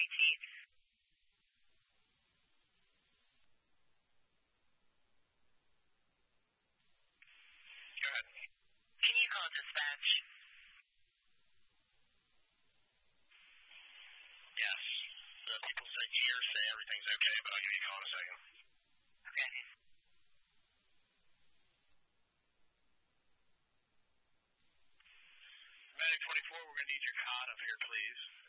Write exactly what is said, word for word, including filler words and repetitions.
eighteenth. Go ahead. Can you call dispatch? Yes. The people say here say everything's okay, but I'll give you a call in a second. Okay. Medic twenty-four, we're going to need your cot up here, please.